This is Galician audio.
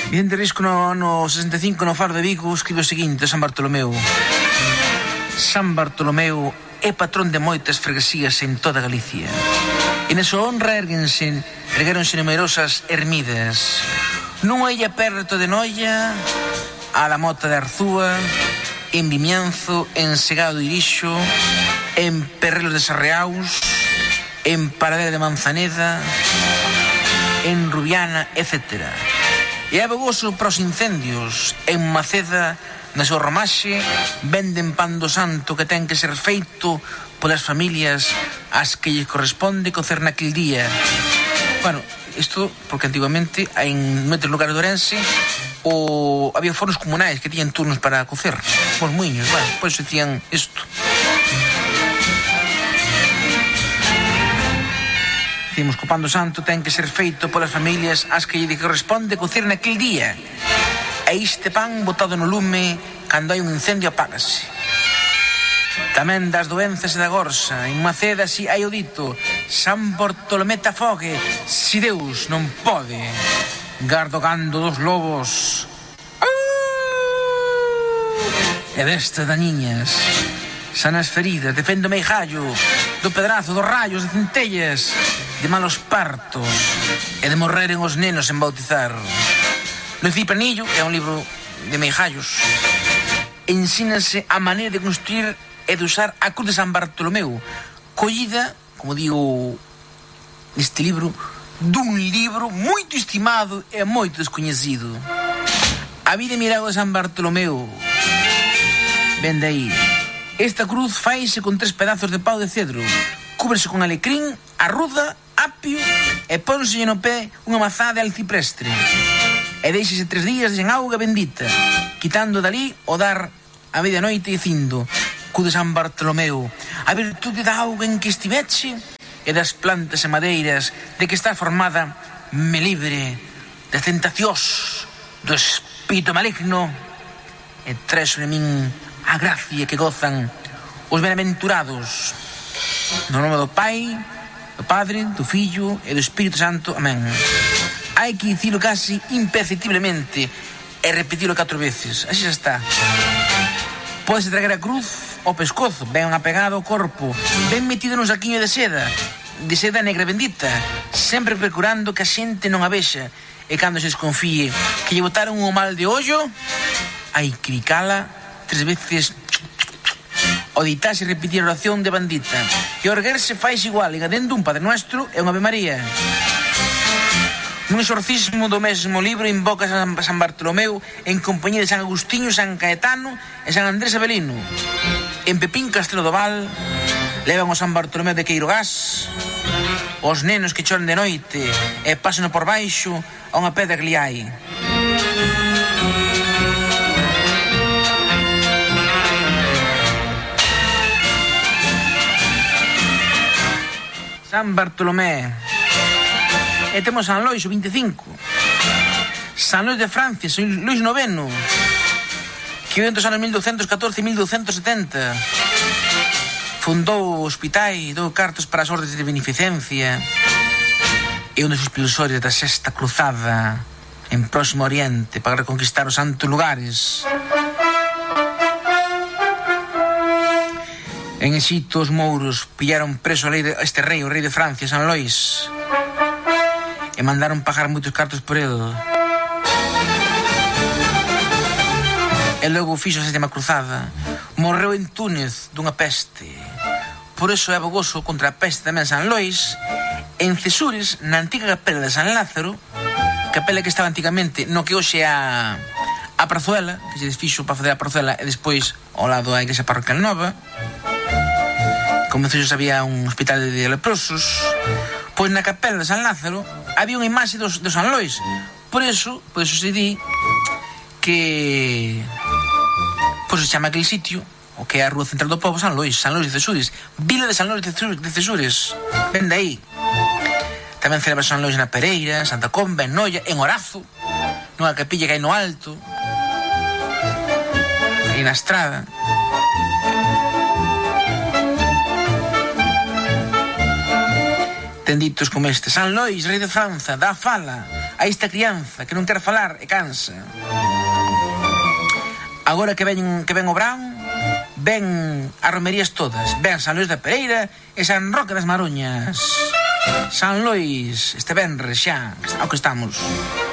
Vicente Risco no ano 65 no Faro de Vigo escribe o seguinte: San Bartolomeu. San Bartolomeu é patrón de moitas freguesías en toda Galicia. E na súa honra ergueronse numerosas ermidas. Nunha illa perto de Noia, a la Mota de Arzúa, en Vimianzo, en Segado de Irixo, en Perrelos de Sarreaus, en Paradela de Manzaneda, en Rubiana, etc. E é bogoso para os incendios. En Maceda, na súa romaxe, venden pan do santo que ten que ser feito polas familias ás que lles corresponde cocer naquel día. Bueno, isto porque antiguamente en moitos lugares de Ourense había fornos comunais que tiñan turnos para cocer os muiños, bueno, por iso dicían isto. Dicimos que o pan do santo ten que ser feito polas familias ás que lle corresponde cocer naquel día. E este pan botado no lume, cando hai un incendio, apágase. Tamén das doenzas e da gorsa. En Maceda si hai o dito: San Bartolomé tafogue, si Deus non pode. Gardo gando dos lobos. E destas dañiñas. Sanas feridas, defendo meijallo, do pedrazo, dos rayos, de centellas, de malos partos e de morreren os nenos en bautizar. No Cipanillo, é un libro de meijallos, ensínase a maneira de construir e de usar a cruz de San Bartolomeu, collida, como digo neste libro, dun libro moito estimado e moito descoñecido. A vida e milagro de San Bartolomeu. Ben de aí. Esta cruz faise con 3 pedazos de pau de cedro, cúbrese con alecrín, arruda, apio e pónselle no pé unha mazá de alciprestre. E deixese 3 días en auga bendita, quitando dali o dar a medianoite dicindo: cu de San Bartolomeu, a virtude da auga en que estiveche e das plantas e madeiras de que está formada, me libre das tentacións do espírito maligno e trae sobre min a gracia que gozan os benaventurados. No nome do Pai, do Padre, do Fillo e do Espírito Santo. Amén. Hai que dicilo casi imperceptiblemente e repetilo 4 veces. Así xa está. Pódese traer a cruz ao pescozo, ben apegado ao corpo, ben metido nun saquiño de seda negra bendita, sempre procurando que a xente non a vexa, e cando se desconfíe que lle botaron o mal de ollo, hai que bicala 3 veces, o ditarse e repetir a oración de bandita, e o erguerse fais igual, engadendo un Padre Nuestro e un Ave María. Nun exorcismo do mesmo libro invoca San Bartolomeu en compañía de San Agustinho, San Caetano e San Andrés Avelino. En Pepín Castelo do Val levan o San Bartolomeu de Queirogás, os nenos que choran de noite e pasan por baixo a unha pedra que li hai. San Bartolomé. E temos San Lois, o 25. San Lois de Francia, San Luis IX, que vive entre os anos 1214 e 1270. Fundou hospitais, dou cartos para as ordes de beneficencia, e un dos expulsores da Sexta Cruzada en Próximo Oriente para reconquistar os santos lugares. En Exito, os mouros pillaron preso este rei, o rei de Francia, San Lois, e mandaron pagar moitos cartos por el. E logo fixo a Sétima Cruzada. Morreu en Túnez dunha peste. Por iso é abogoso contra a peste tamén San Lois. En Cesures, na antiga capela de San Lázaro, capela que estaba antigamente no que hoxe é a Prazuela, que se desfixo para fazer a Prazuela, e despois ao lado a igrexa parroquial nova. Como se había un hospital de leprosos, pois na capela de San Lázaro había unha imaxe do San Lois. Por eso se di que se chama aquel sitio, o que é a rúa central do povo, San Lois de Cesures, vila de San Lois de Cesures. Ben de aí. Tamén celebra San Lois na Pereira, en Santa Comba, en Noia, en Orazo, nunha capilla que hai no alto, aí na estrada. Ten ditos como este: San Lois, rei de França, dá fala, a esta crianza que non quer falar e cansa. Agora que ven o verán, ven as romerías todas. Ven San Luís da Pereira e San Roque das Maruñas. San Lois, este venres xa, ao que estamos.